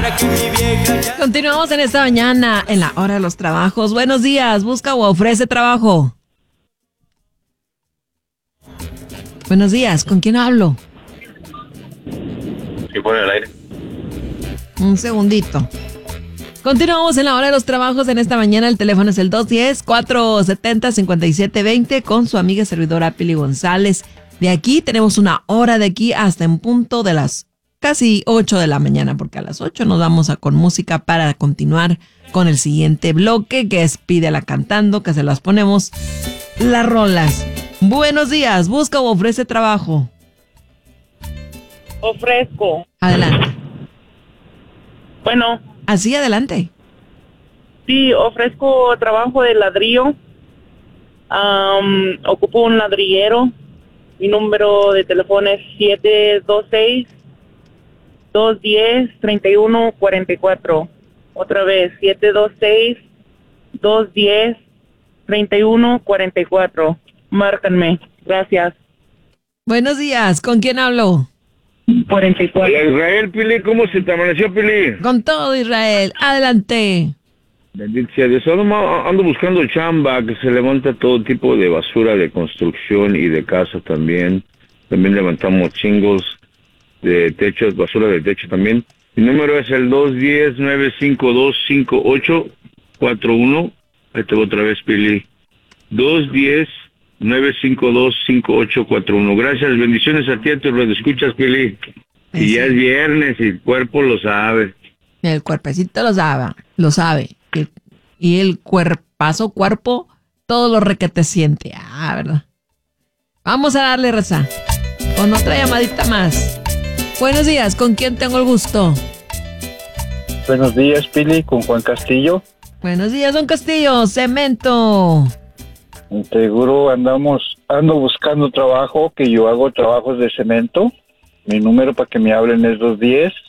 Continuamos en esta mañana, en la hora de los trabajos. Buenos días, busca o ofrece trabajo. Buenos días, ¿con quién hablo? Sí, pone al aire. Un segundito. Continuamos en la hora de los trabajos en esta mañana. El teléfono es el 210-470-5720 con su amiga servidora Pili González. De aquí tenemos una hora de aquí hasta en punto de las casi 8 de la mañana, porque a las 8 nos vamos con música para continuar con el siguiente bloque, que es Pídela Cantando, que se las ponemos las rolas. Buenos días, busca o ofrece trabajo. Ofrezco. Adelante. Bueno, Así, adelante. sí, ofrezco trabajo de ladrillo. Ocupo un ladrillero. Mi número de teléfono es 726-210-3144. Otra vez, 726-210-3144. Márcanme. Gracias. Buenos días, ¿con quién hablo? 44. Hola, Israel, Pili, ¿cómo se te amaneció, Pili? Con todo, Israel. Adelante. Bendito sea Dios. Ando buscando chamba, que se levanta todo tipo de basura de construcción y de casa también. También levantamos chingos de techo, basura de techo también. Mi número es el 210-952-5841. Ahí te voy otra vez, Pili. 210-952-5841. Gracias, bendiciones a ti, a tus escuchas, Pili. Y ya es viernes y el cuerpo lo sabe. El cuerpecito lo sabe. Y el cuerpo, todo lo requete siente. Ah, ¿verdad? Vamos a darle raza. Con otra llamadita más. Buenos días, ¿con quién tengo el gusto? Buenos días, Pili, con Juan Castillo. Buenos días, don Castillo. Cemento. Seguro ando buscando trabajo, que yo hago trabajos de cemento. Mi número para que me hablen es